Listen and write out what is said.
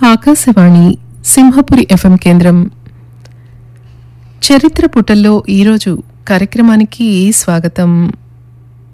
Akashvani Simhapuri FM కేంద్రం. చరిత్ర పుటల్లో ఈరోజు కార్యక్రమానికి స్వాగతం.